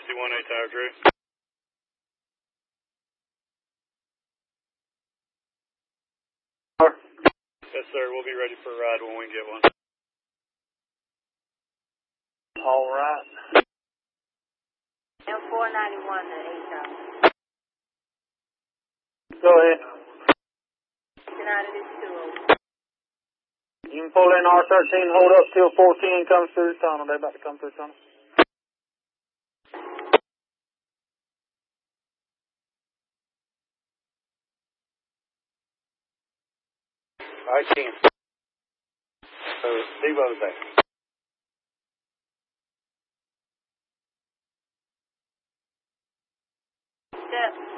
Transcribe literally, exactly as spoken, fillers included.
C one eight Tower Tree. Yes, sir. We'll be ready for a ride when we get one. All right. M four ninety-one to eight Tower. Go ahead. United is two oh. You can pull in R thirteen, hold up till fourteen comes through the tunnel. They're about to come through the tunnel. All right, team. So, Devo's there. Step.